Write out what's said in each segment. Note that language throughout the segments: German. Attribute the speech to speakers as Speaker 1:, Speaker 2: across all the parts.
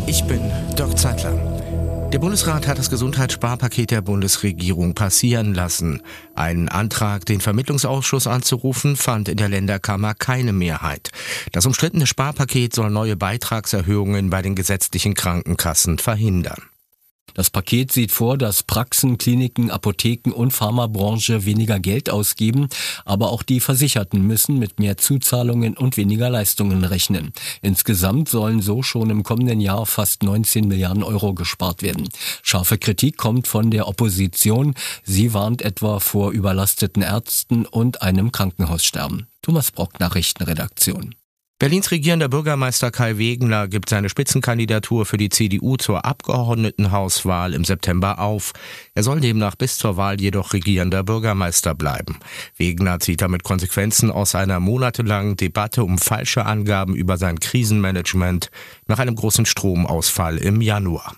Speaker 1: Ich bin Dirk Zeitler. Der Bundesrat hat das Gesundheitssparpaket der Bundesregierung passieren lassen. Ein Antrag, den Vermittlungsausschuss anzurufen, fand in der Länderkammer keine Mehrheit. Das umstrittene Sparpaket soll neue Beitragserhöhungen bei den gesetzlichen Krankenkassen verhindern.
Speaker 2: Das Paket sieht vor, dass Praxen, Kliniken, Apotheken und Pharmabranche weniger Geld ausgeben, aber auch die Versicherten müssen mit mehr Zuzahlungen und weniger Leistungen rechnen. Insgesamt sollen so schon im kommenden Jahr fast 19 Milliarden Euro gespart werden. Scharfe Kritik kommt von der Opposition. Sie warnt etwa vor überlasteten Ärzten und einem Krankenhaussterben. Thomas Brock, Nachrichtenredaktion.
Speaker 1: Berlins regierender Bürgermeister Kai Wegener gibt seine Spitzenkandidatur für die CDU zur Abgeordnetenhauswahl im September auf. Er soll demnach bis zur Wahl jedoch regierender Bürgermeister bleiben. Wegener zieht damit Konsequenzen aus einer monatelangen Debatte um falsche Angaben über sein Krisenmanagement nach einem großen Stromausfall im Januar.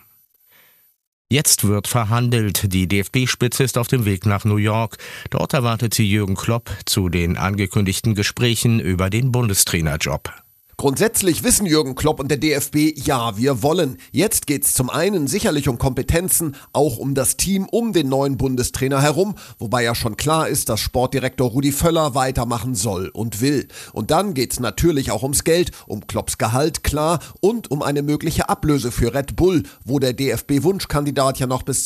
Speaker 1: Jetzt wird verhandelt. Die DFB-Spitze ist auf dem Weg nach New York. Dort erwartet sie Jürgen Klopp zu den angekündigten Gesprächen über den Bundestrainerjob.
Speaker 3: Grundsätzlich wissen Jürgen Klopp und der DFB, ja, wir wollen. Jetzt geht's zum einen sicherlich um Kompetenzen, auch um das Team um den neuen Bundestrainer herum, wobei ja schon klar ist, dass Sportdirektor Rudi Völler weitermachen soll und will. Und dann geht's natürlich auch ums Geld, um Klopps Gehalt, klar, und um eine mögliche Ablöse für Red Bull, wo der DFB-Wunschkandidat ja noch bis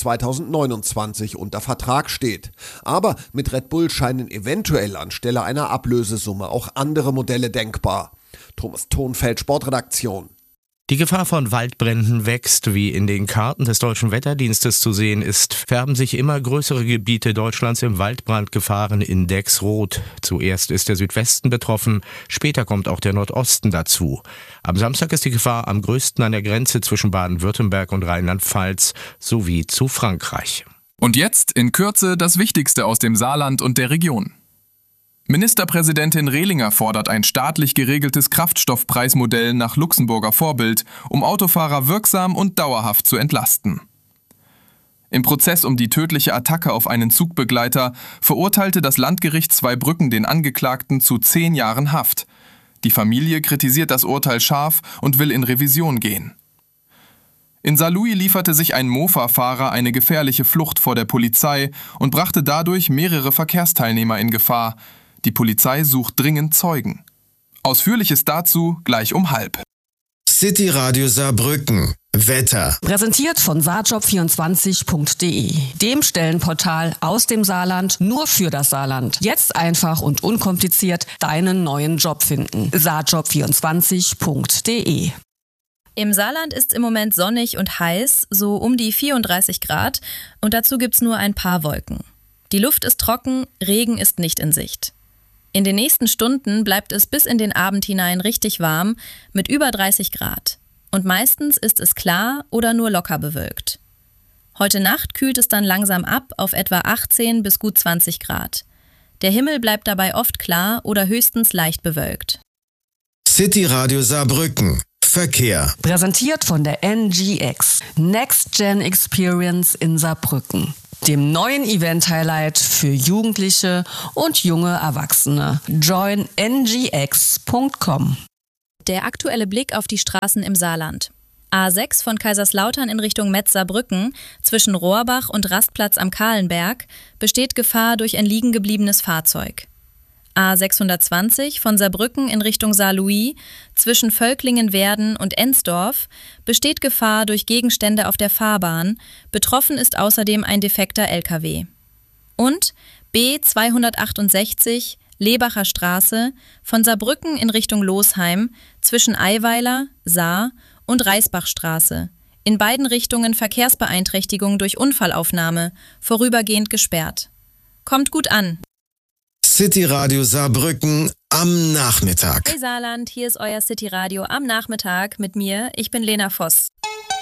Speaker 3: 2029 unter Vertrag steht. Aber mit Red Bull scheinen eventuell anstelle einer Ablösesumme auch andere Modelle denkbar. Thomas Thonfeld, Sportredaktion.
Speaker 1: Die Gefahr von Waldbränden wächst. Wie in den Karten des Deutschen Wetterdienstes zu sehen ist, färben sich immer größere Gebiete Deutschlands im Waldbrandgefahrenindex rot. Zuerst ist der Südwesten betroffen, später kommt auch der Nordosten dazu. Am Samstag ist die Gefahr am größten an der Grenze zwischen Baden-Württemberg und Rheinland-Pfalz sowie zu Frankreich.
Speaker 4: Und jetzt in Kürze das Wichtigste aus dem Saarland und der Region. Ministerpräsidentin Rehlinger fordert ein staatlich geregeltes Kraftstoffpreismodell nach Luxemburger Vorbild, um Autofahrer wirksam und dauerhaft zu entlasten. Im Prozess um die tödliche Attacke auf einen Zugbegleiter verurteilte das Landgericht Zweibrücken den Angeklagten zu 10 Jahren Haft. Die Familie kritisiert das Urteil scharf und will in Revision gehen. In Saarlouis lieferte sich ein Mofa-Fahrer eine gefährliche Flucht vor der Polizei und brachte dadurch mehrere Verkehrsteilnehmer in Gefahr. Die Polizei sucht dringend Zeugen. Ausführliches dazu gleich um 12:30.
Speaker 5: City Radio Saarbrücken. Wetter.
Speaker 6: Präsentiert von saarjob24.de, dem Stellenportal aus dem Saarland nur für das Saarland. Jetzt einfach und unkompliziert deinen neuen Job finden. saarjob24.de.
Speaker 7: Im Saarland ist im Moment sonnig und heiß, so um die 34 Grad, und dazu gibt's nur ein paar Wolken. Die Luft ist trocken, Regen ist nicht in Sicht. In den nächsten Stunden bleibt es bis in den Abend hinein richtig warm mit über 30 Grad. Und meistens ist es klar oder nur locker bewölkt. Heute Nacht kühlt es dann langsam ab auf etwa 18 bis gut 20 Grad. Der Himmel bleibt dabei oft klar oder höchstens leicht bewölkt.
Speaker 5: City Radio Saarbrücken. Verkehr.
Speaker 6: Präsentiert von der NGX, Next Gen Experience in Saarbrücken, dem neuen Event-Highlight für Jugendliche und junge Erwachsene. Join ngx.com.
Speaker 7: Der aktuelle Blick auf die Straßen im Saarland. A6 von Kaiserslautern in Richtung Metz-Saarbrücken zwischen Rohrbach und Rastplatz am Kahlenberg besteht Gefahr durch ein liegengebliebenes Fahrzeug. A620 von Saarbrücken in Richtung Saarlouis zwischen Völklingen-Werden und Ensdorf besteht Gefahr durch Gegenstände auf der Fahrbahn. Betroffen ist außerdem ein defekter LKW. Und B268 Lebacher Straße von Saarbrücken in Richtung Losheim zwischen Eiweiler, Saar und Reisbachstraße. In beiden Richtungen Verkehrsbeeinträchtigung durch Unfallaufnahme, vorübergehend gesperrt. Kommt gut an.
Speaker 5: City Radio Saarbrücken am Nachmittag.
Speaker 7: Hey Saarland, hier ist euer City Radio am Nachmittag mit mir. Ich bin Lena Voss.